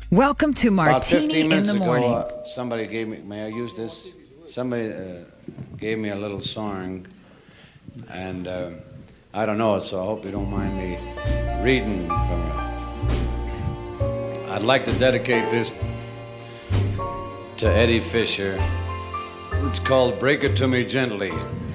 Welcome to About Martini 15 in minutes the ago, Morning. somebody gave me, may I use this? Somebody gave me a little song, and I don't know it, so I hope you don't mind me reading from it. I'd like to dedicate this to Eddie Fisher. It's called Break It To Me Gently.